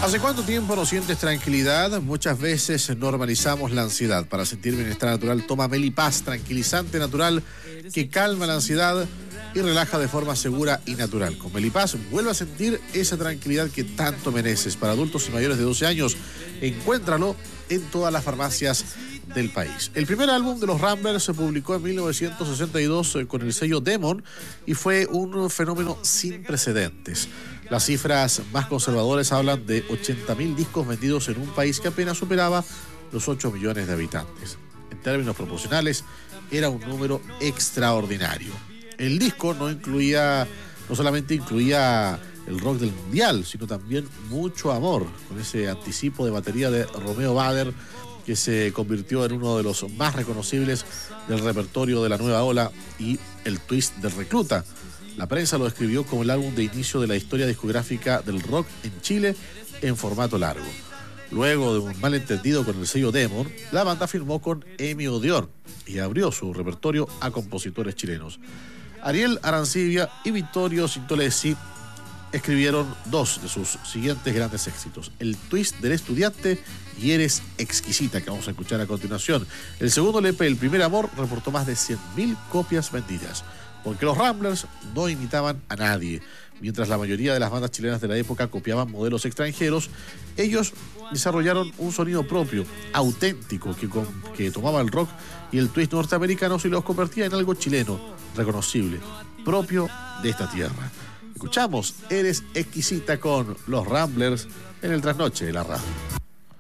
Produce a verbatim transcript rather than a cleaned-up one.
¿Hace cuánto tiempo no sientes tranquilidad? Muchas veces normalizamos la ansiedad. Para sentir bienestar natural, toma Melipaz, tranquilizante natural que calma la ansiedad y relaja de forma segura y natural. Con Melipaz vuelve a sentir esa tranquilidad que tanto mereces. Para adultos y mayores de doce años, encuéntralo en todas las farmacias del país. El primer álbum de los Ramblers se publicó en mil novecientos sesenta y dos con el sello Demon y fue un fenómeno sin precedentes. Las cifras más conservadoras hablan de ochenta mil discos vendidos en un país que apenas superaba los ocho millones de habitantes. En términos proporcionales, era un número extraordinario. El disco no incluía, no solamente incluía el rock del mundial, sino también mucho amor, con ese anticipo de batería de Romeo Bader, que se convirtió en uno de los más reconocibles del repertorio de la nueva ola, y el twist del Recluta. La prensa lo describió como el álbum de inicio de la historia discográfica del rock en Chile en formato largo. Luego de un malentendido con el sello Demon, la banda firmó con Emi Odeón y abrió su repertorio a compositores chilenos. Ariel Arancibia y Vittorio Sintolesi escribieron dos de sus siguientes grandes éxitos: El twist del estudiante y Eres exquisita, que vamos a escuchar a continuación. El segundo L P, El primer amor, reportó más de cien mil copias vendidas, porque los Ramblers no imitaban a nadie. Mientras la mayoría de las bandas chilenas de la época copiaban modelos extranjeros, ellos desarrollaron un sonido propio, auténtico, que, con, que tomaba el rock y el twist norteamericanos y los convertía en algo chileno, reconocible, propio de esta tierra. Escuchamos Eres exquisita con los Ramblers en el Trasnoche de la radio.